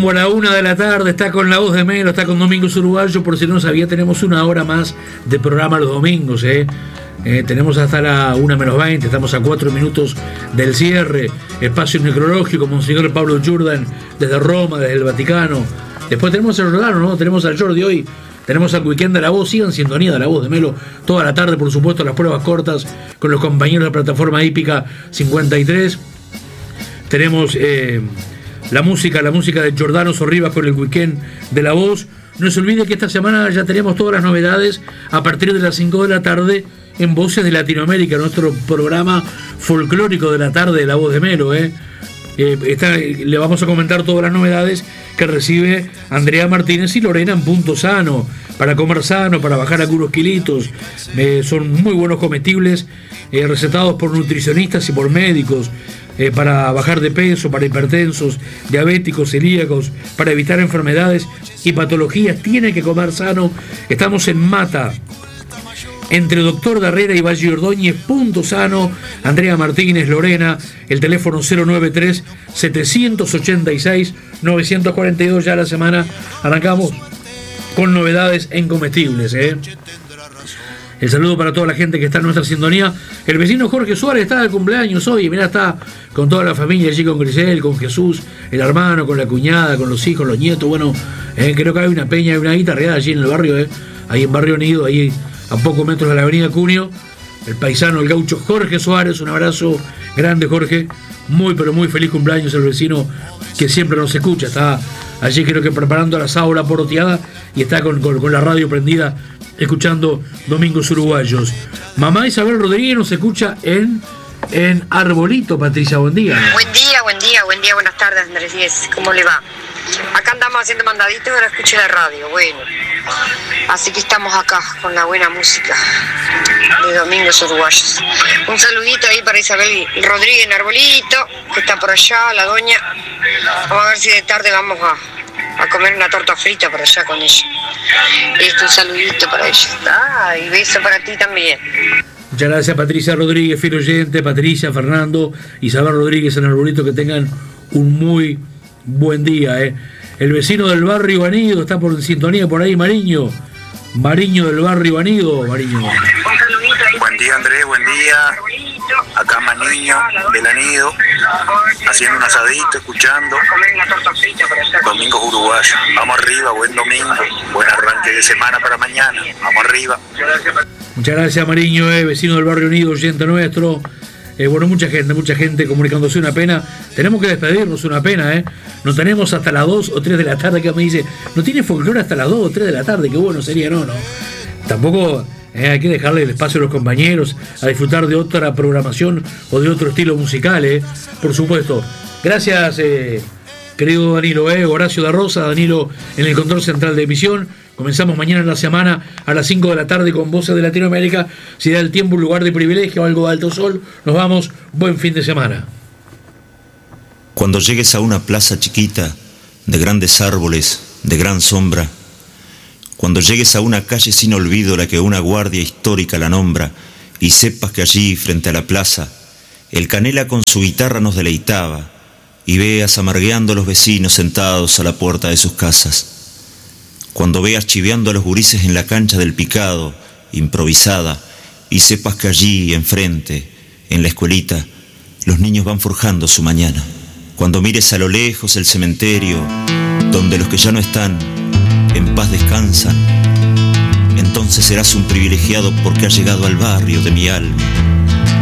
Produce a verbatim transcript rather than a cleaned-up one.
Rumbo a la una de la tarde, está con La Voz de Melo, está con Domingos Uruguayo. Por si no sabía, tenemos una hora más de programa los domingos, ¿eh? Eh, tenemos hasta la una menos veinte, estamos a cuatro minutos del cierre. Espacio necrológico, Monseñor Pablo Jordan, desde Roma, desde el Vaticano. Después tenemos el Jordano, ¿no? Tenemos al Jordi hoy, tenemos al Weekend de La Voz. Sigan en sintonía de La Voz de Melo toda la tarde, por supuesto, las pruebas cortas con los compañeros de la plataforma hípica cincuenta y tres. Tenemos eh, la música, la música de Jordano Sorribas con el Weekend de La Voz. No se olvide que esta semana ya tenemos todas las novedades a partir de las cinco de la tarde en Voces de Latinoamérica, nuestro programa folclórico de la tarde de La Voz de Melo. ¿eh? Eh, está, le vamos a comentar todas las novedades que recibe Andrea Martínez y Lorena en Punto Sano, para comer sano, para bajar algunos kilitos. Eh, son muy buenos comestibles, eh, recetados por nutricionistas y por médicos. Eh, para bajar de peso, para hipertensos, diabéticos, celíacos, para evitar enfermedades y patologías. Tiene que comer sano. Estamos en Mata, entre Doctor Darrera y Valle Ordóñez. Punto Sano. Andrea Martínez, Lorena, el teléfono cero noventa y tres, setecientos ochenta y seis, novecientos cuarenta y dos. Ya la semana arrancamos con novedades en comestibles, ¿eh? El saludo para toda la gente que está en nuestra sintonía. El vecino Jorge Suárez está de cumpleaños hoy. Mirá, está con toda la familia allí, con Grisel, con Jesús, el hermano, con la cuñada, con los hijos, los nietos. Bueno, eh, creo que hay una peña, hay una guitarreada allí en el barrio, eh, ahí en Barrio Nido, ahí a pocos metros de la avenida Cunio. El paisano, el gaucho Jorge Suárez. Un abrazo grande, Jorge. Muy, pero muy feliz cumpleaños el vecino que siempre nos escucha. Está allí, creo que preparando la sábula poroteada y está con, con, con la radio prendida, escuchando Domingos Uruguayos. Mamá Isabel Rodríguez nos escucha en, en Arbolito. Patricia, buen día. Buen día, buen día, buen día, buenas tardes, Andrés Díez. ¿Cómo le va? Acá andamos haciendo mandaditos, ahora escuché la radio, bueno. Así que estamos acá con la buena música de Domingos Uruguayos. Un saludito ahí para Isabel Rodríguez en Arbolito, que está por allá, la doña. Vamos a ver si de tarde vamos a, a comer una torta frita por allá con ella. Este, un saludito para ella. Ah, y beso para ti también. Muchas gracias, Patricia Rodríguez, fiel oyente. Patricia, Fernando, Isabel Rodríguez en Arbolito, que tengan un muy buen día. ¿eh? El vecino del barrio Anido está por en sintonía por ahí, Mariño. Mariño del barrio Anido, Mariño. Buen día, Andrés, buen día. Acá Maniño del Anido, haciendo un asadito, escuchando Domingos Uruguayos. Vamos arriba, buen domingo, buen arranque de semana para mañana. Vamos arriba. Muchas gracias, Mariño, eh, vecino del barrio Unido, oyente nuestro. Eh, bueno, mucha gente, mucha gente comunicándose. Una pena. Tenemos que despedirnos, una pena, ¿eh? No tenemos hasta las dos o tres de la tarde, que me dice, no tiene folclore hasta las dos o tres de la tarde, qué bueno sería, no, no. Tampoco eh, hay que dejarle el espacio a los compañeros a disfrutar de otra programación o de otro estilo musical, ¿eh? Por supuesto. Gracias, eh, querido Danilo, eh, Horacio da Rosa, Danilo en el control central de emisión. Comenzamos mañana en la semana a las cinco de la tarde con Voces de Latinoamérica. Si da el tiempo un lugar de privilegio o algo de alto sol, nos vamos. Buen fin de semana. Cuando llegues a una plaza chiquita, de grandes árboles, de gran sombra, cuando llegues a una calle sin olvido, la que una guardia histórica la nombra, y sepas que allí, frente a la plaza, el Canela con su guitarra nos deleitaba, y veas amargueando a los vecinos sentados a la puerta de sus casas. Cuando veas chiveando a los gurises en la cancha del picado, improvisada, y sepas que allí, enfrente, en la escuelita, los niños van forjando su mañana. Cuando mires a lo lejos el cementerio, donde los que ya no están, en paz descansan, entonces serás un privilegiado porque has llegado al barrio de mi alma.